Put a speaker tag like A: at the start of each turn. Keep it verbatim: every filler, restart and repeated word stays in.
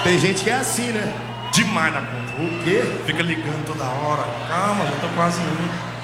A: Tem gente que é assim, né?
B: Demais na conta.
A: O quê?
B: Fica ligando toda hora. Calma, já tô quase indo.